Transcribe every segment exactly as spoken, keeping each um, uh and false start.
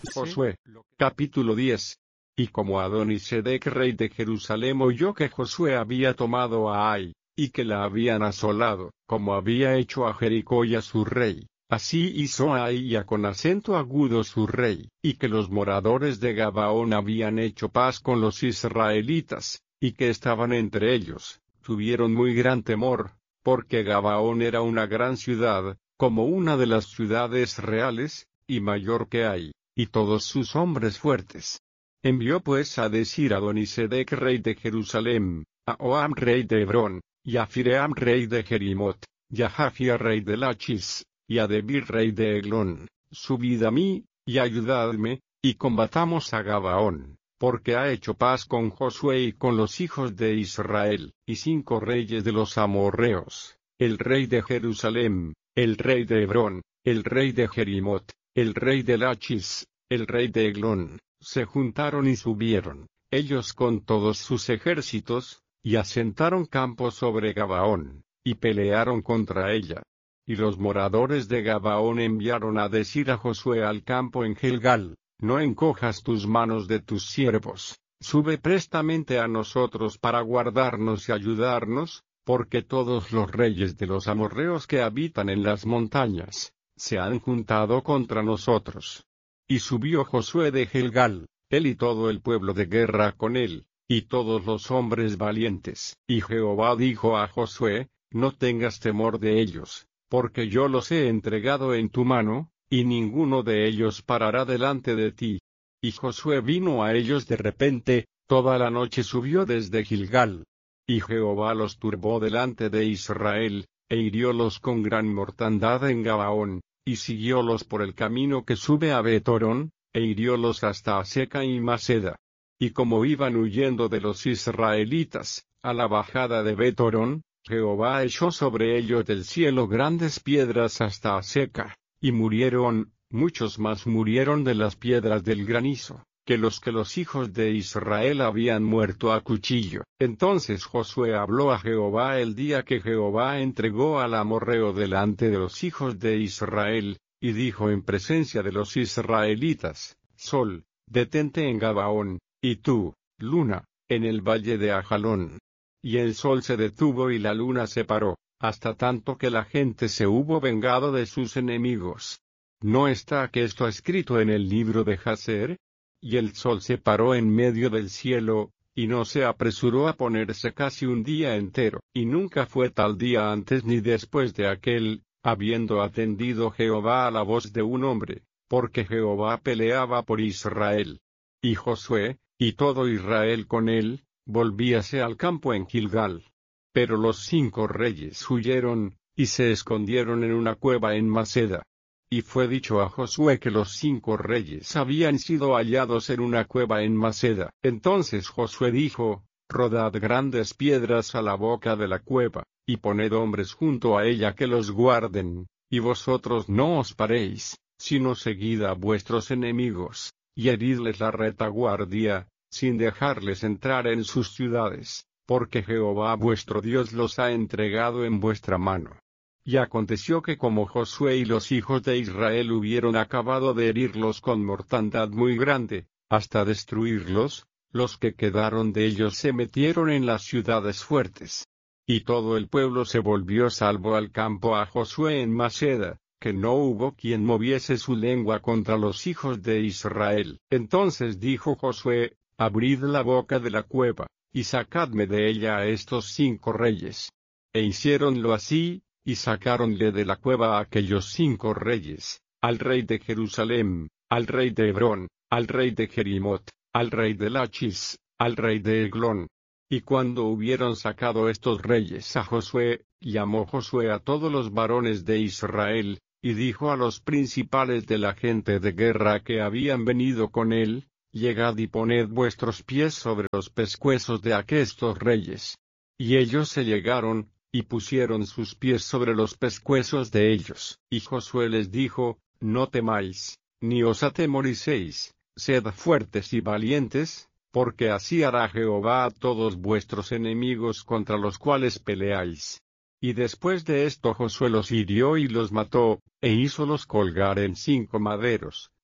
Josué, capítulo diez. Y como Adonisedec rey de Jerusalén oyó que Josué había tomado a Ai, y que la habían asolado, como había hecho a Jericó y a su rey, así hizo a Ai y a con acento agudo su rey, y que los moradores de Gabaón habían hecho paz con los israelitas, y que estaban entre ellos, tuvieron muy gran temor, porque Gabaón era una gran ciudad, como una de las ciudades reales, y mayor que Ai, y todos sus hombres fuertes. Envió pues a decir a Adonisedec rey de Jerusalén, a Oam rey de Hebrón, y a Fiream rey de Jerimot, y a Jafia rey de Lachis, y a Debir rey de Eglón, subid a mí, y ayudadme, y combatamos a Gabaón, porque ha hecho paz con Josué y con los hijos de Israel, y cinco reyes de los amorreos, el rey de Jerusalén, el rey de Hebrón, el rey de Jerimot, el rey de Lachis, el rey de Eglón, se juntaron y subieron, ellos con todos sus ejércitos, y asentaron campo sobre Gabaón, y pelearon contra ella. Y los moradores de Gabaón enviaron a decir a Josué al campo en Gilgal, no encojas tus manos de tus siervos, sube prestamente a nosotros para guardarnos y ayudarnos, porque todos los reyes de los amorreos que habitan en las montañas, se han juntado contra nosotros. Y subió Josué de Gilgal, él y todo el pueblo de guerra con él, y todos los hombres valientes. Y Jehová dijo a Josué, no tengas temor de ellos, porque yo los he entregado en tu mano, y ninguno de ellos parará delante de ti. Y Josué vino a ellos de repente, toda la noche subió desde Gilgal. Y Jehová los turbó delante de Israel, e hiriólos con gran mortandad en Gabaón, y siguiólos por el camino que sube a Betorón, e hiriólos hasta Aseca y Maceda. Y como iban huyendo de los israelitas, a la bajada de Betorón, Jehová echó sobre ellos del cielo grandes piedras hasta Aseca, y murieron, muchos más murieron de las piedras del granizo, que los que los hijos de Israel habían muerto a cuchillo. Entonces Josué habló a Jehová el día que Jehová entregó al amorreo delante de los hijos de Israel, y dijo en presencia de los israelitas, Sol, detente en Gabaón, y tú, luna, en el valle de Ajalón. Y el sol se detuvo y la luna se paró, hasta tanto que la gente se hubo vengado de sus enemigos. ¿No está que esto escrito en el libro de Jaser? Y el sol se paró en medio del cielo, y no se apresuró a ponerse casi un día entero, y nunca fue tal día antes ni después de aquel, habiendo atendido Jehová a la voz de un hombre, porque Jehová peleaba por Israel. Y Josué, y todo Israel con él, volvíase al campo en Gilgal. Pero los cinco reyes huyeron, y se escondieron en una cueva en Maceda. Y fue dicho a Josué que los cinco reyes habían sido hallados en una cueva en Maceda. Entonces Josué dijo, rodad grandes piedras a la boca de la cueva, y poned hombres junto a ella que los guarden, y vosotros no os paréis, sino seguid a vuestros enemigos, y heridles la retaguardia, sin dejarles entrar en sus ciudades, porque Jehová vuestro Dios los ha entregado en vuestra mano. Y aconteció que como Josué y los hijos de Israel hubieron acabado de herirlos con mortandad muy grande, hasta destruirlos, los que quedaron de ellos se metieron en las ciudades fuertes. Y todo el pueblo se volvió salvo al campo a Josué en Maceda, que no hubo quien moviese su lengua contra los hijos de Israel. Entonces dijo Josué, abrid la boca de la cueva, y sacadme de ella a estos cinco reyes. E hiciéronlo así, y sacáronle de la cueva a aquellos cinco reyes, al rey de Jerusalén, al rey de Hebrón, al rey de Jerimot, al rey de Lachis, al rey de Eglón. Y cuando hubieron sacado estos reyes a Josué, llamó Josué a todos los varones de Israel, y dijo a los principales de la gente de guerra que habían venido con él, llegad y poned vuestros pies sobre los pescuezos de aquestos reyes. Y ellos se llegaron, y pusieron sus pies sobre los pescuezos de ellos. Y Josué les dijo, no temáis, ni os atemoricéis, sed fuertes y valientes, porque así hará Jehová a todos vuestros enemigos contra los cuales peleáis. Y después de esto Josué los hirió y los mató, e hízolos colgar en cinco maderos,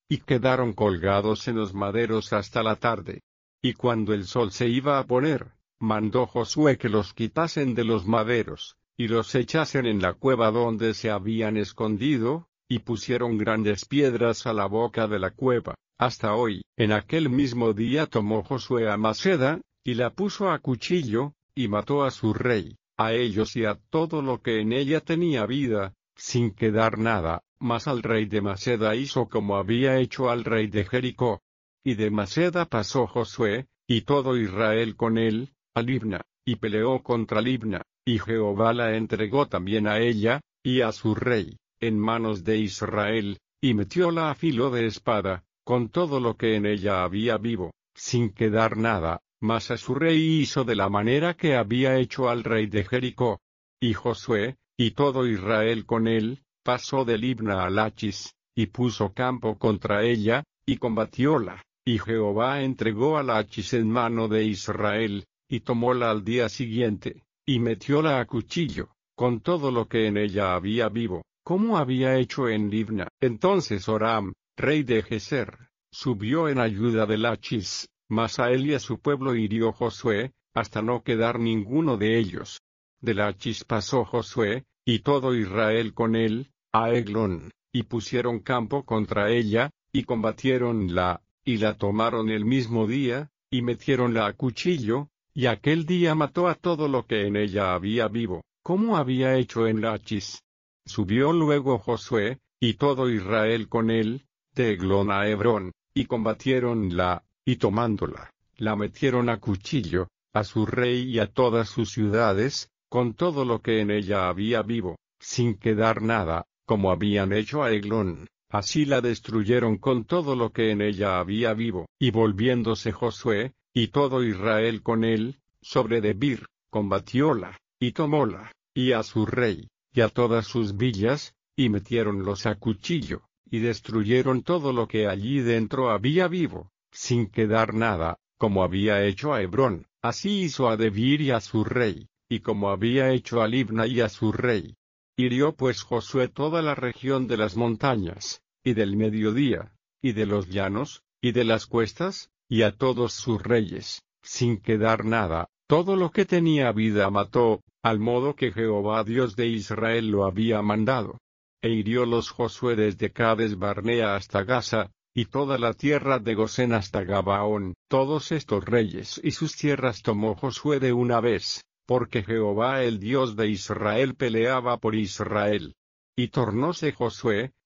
y quedaron colgados en los maderos hasta la tarde. Y cuando el sol se iba a poner, mandó Josué que los quitasen de los maderos, y los echasen en la cueva donde se habían escondido, y pusieron grandes piedras a la boca de la cueva, hasta hoy. En aquel mismo día tomó Josué a Maceda, y la puso a cuchillo, y mató a su rey, a ellos y a todo lo que en ella tenía vida, sin quedar nada. Mas al rey de Maceda hizo como había hecho al rey de Jericó. Y de Maceda pasó Josué, y todo Israel con él, a Libna, y peleó contra Libna, y Jehová la entregó también a ella, y a su rey, en manos de Israel, y metióla a filo de espada, con todo lo que en ella había vivo, sin quedar nada, mas a su rey hizo de la manera que había hecho al rey de Jericó. Y Josué, y todo Israel con él, pasó de Libna a Lachis, y puso campo contra ella, y combatióla, y Jehová entregó a Lachis en mano de Israel, y tomóla al día siguiente, y metióla a cuchillo, con todo lo que en ella había vivo, como había hecho en Libna. Entonces Horam, rey de Geser, subió en ayuda de Lachis, mas a él y a su pueblo hirió Josué, hasta no quedar ninguno de ellos. De Lachis pasó Josué, y todo Israel con él, a Eglón, y pusieron campo contra ella, y combatiéronla, y la tomaron el mismo día, y metiéronla a cuchillo, y aquel día mató a todo lo que en ella había vivo, como había hecho en Lachis. Subió luego Josué, y todo Israel con él, de Eglón a Hebrón, y combatiéronla, y tomándola, la metieron a cuchillo, a su rey y a todas sus ciudades, con todo lo que en ella había vivo, sin quedar nada, como habían hecho a Eglón. Así la destruyeron con todo lo que en ella había vivo. Y volviéndose Josué, y todo Israel con él, sobre Debir, combatióla, y tomóla, y a su rey, y a todas sus villas, y metiéronlos a cuchillo, y destruyeron todo lo que allí dentro había vivo, sin quedar nada, como había hecho a Hebrón. Así hizo a Debir y a su rey, y como había hecho a Libna y a su rey. Hirió pues Josué toda la región de las montañas, y del mediodía, y de los llanos, y de las cuestas, y a todos sus reyes, sin quedar nada. Todo lo que tenía vida mató, al modo que Jehová Dios de Israel lo había mandado. E hiriólos Josué desde Cades Barnea hasta Gaza, y toda la tierra de Gosén hasta Gabaón. Todos estos reyes y sus tierras tomó Josué de una vez, porque Jehová el Dios de Israel peleaba por Israel. Y tornóse Josué,